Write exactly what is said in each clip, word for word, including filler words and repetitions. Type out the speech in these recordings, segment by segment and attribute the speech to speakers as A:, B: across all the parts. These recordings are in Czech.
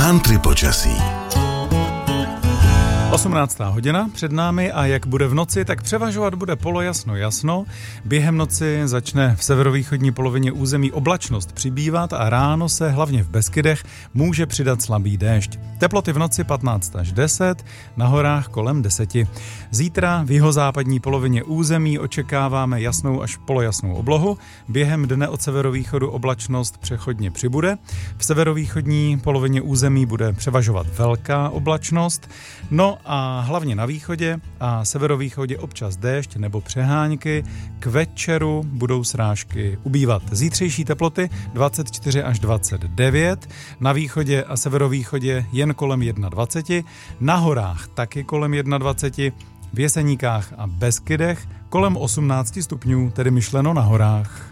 A: Country počasí.
B: osmnáctá hodina před námi a jak bude v noci, tak převažovat bude polojasno jasno. Během noci začne v severovýchodní polovině území oblačnost přibývat a ráno se hlavně v Beskydech může přidat slabý déšť. Teploty v noci patnáct až deset, na horách kolem deseti. Zítra v jihozápadní polovině území očekáváme jasnou až polojasnou oblohu. Během dne od severovýchodu oblačnost přechodně přibude. V severovýchodní polovině území bude převažovat velká oblačnost. No a hlavně na východě a severovýchodě občas déšť nebo přehánky. K večeru budou srážky ubývat. Zítřejší teploty dvacet čtyři až dvacet devět, na východě a severovýchodě jen kolem dvacet jedna, na horách taky kolem dvacet jedna, v Jeseníkách a Beskydech kolem osmnáct stupňů, tedy myšleno na horách.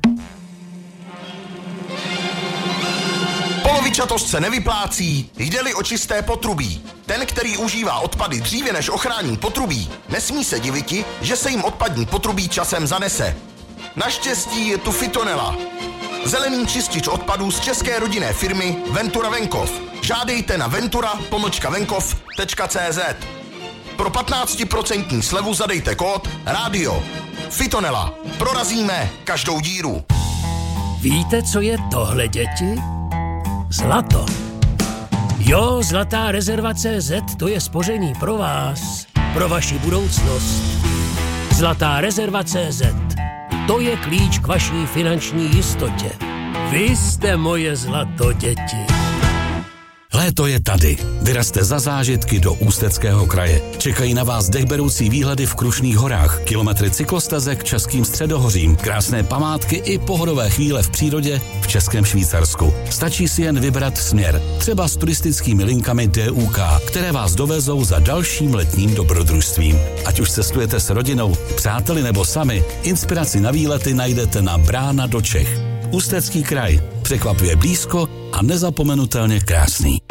C: Polovičatost se nevyplácí, jde-li o čisté potrubí. Ten, který užívá odpady dříve než ochrání potrubí, nesmí se diviti, že se jim odpadní potrubí časem zanese. Naštěstí je tu Fitonela. Zelený čistič odpadů z české rodinné firmy Ventura Venkov. Žádejte na ventura pomlčka venkov tečka cé zet. Pro patnáct procent slevu zadejte kód rádio. Fitonela. Prorazíme každou díru.
D: Víte, co je tohle, děti? Zlato. Jo, Zlatá rezerva tečka cé zet, to je spoření pro vás, pro vaši budoucnost. Zlatá rezerva tečka cé zet, to je klíč k vaší finanční jistotě. Vy jste moje zlato, děti.
E: Léto je tady. Vyrazte za zážitky do Ústeckého kraje. Čekají na vás dechberoucí výhledy v Krušných horách, kilometry cyklostezek českým středohořím, krásné památky i pohodové chvíle v přírodě v Českém Švýcarsku. Stačí si jen vybrat směr, třeba s turistickými linkami D U K, které vás dovezou za dalším letním dobrodružstvím. Ať už cestujete s rodinou, přáteli nebo sami, inspiraci na výlety najdete na Brána do Čech. Ústecký kraj. Překvapuje blízko a nezapomenutelně krásný.